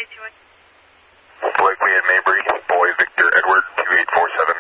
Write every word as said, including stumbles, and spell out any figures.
Blakely and Mabry, boy Victor Edward, two eight four seven.